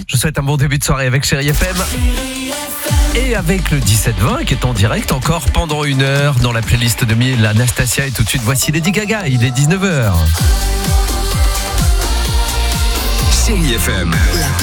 Je vous souhaite un bon début de soirée avec Chérie FM. Et avec le 17-20 qui est en direct encore pendant 1 heure dans la playlist de 1000, Anastasia. Et tout de suite, voici Lady Gaga. Il est 19h. Chérie FM.